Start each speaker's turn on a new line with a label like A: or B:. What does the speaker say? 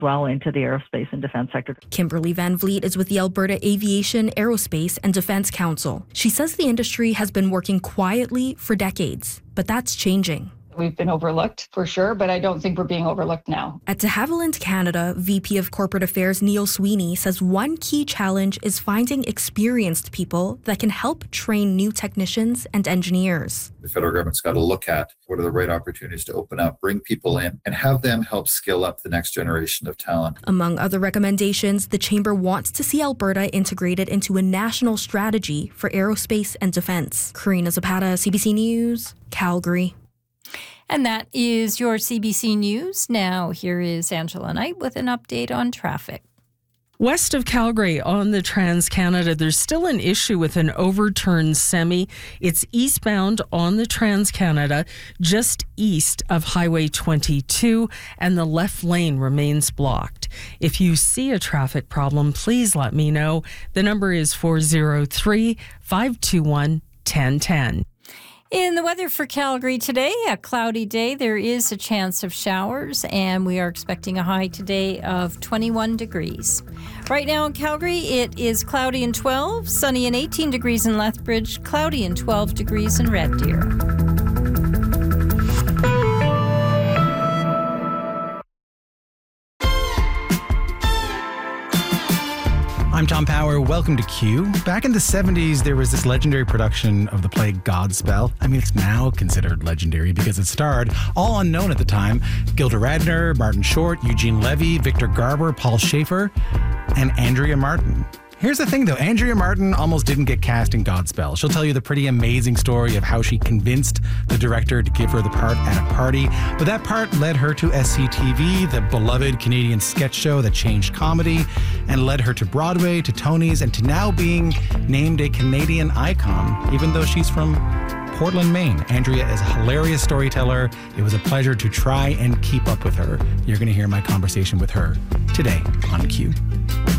A: well into the aerospace and defense sector.
B: Kimberly Van Vliet is with the Alberta Aviation, Aerospace and Defense Council. She says the industry has been working quietly for decades, but that's changing.
C: We've been overlooked for sure, but I don't think we're being overlooked now.
B: At de Havilland Canada, VP of Corporate Affairs Neil Sweeney says one key challenge is finding experienced people that can help train new technicians and engineers.
D: The federal government's got to look at what are the right opportunities to open up, bring people in, and have them help skill up the next generation of talent.
B: Among other recommendations, the Chamber wants to see Alberta integrated into a national strategy for aerospace and defense. Karina Zapata, CBC News, Calgary.
E: And that is your CBC News. Now, here is Angela Knight with an update on traffic.
F: West of Calgary on the Trans-Canada, there's still an issue with an overturned semi. It's eastbound on the Trans-Canada, just east of Highway 22, and the left lane remains blocked. If you see a traffic problem, please let me know. The number is 403-521-1010.
E: In the weather for Calgary today, a cloudy day. There is a chance of showers, and we are expecting a high today of 21 degrees. Right now in Calgary, it is cloudy and 12, sunny and 18 degrees in Lethbridge, cloudy and 12 degrees in Red Deer.
G: I'm Tom Power. Welcome to Q. Back in the 70s, there was this legendary production of the play Godspell. I mean, it's now considered legendary because it starred, all unknown at the time, Gilda Radner, Martin Short, Eugene Levy, Victor Garber, Paul Schaefer, and Andrea Martin. Here's the thing, though. Andrea Martin almost didn't get cast in Godspell. She'll tell you the pretty amazing story of how she convinced the director to give her the part at a party. But that part led her to SCTV, the beloved Canadian sketch show that changed comedy, and led her to Broadway, to Tony's, and to now being named a Canadian icon, even though she's from Portland, Maine. Andrea is a hilarious storyteller. It was a pleasure to try and keep up with her. You're going to hear my conversation with her today on Q.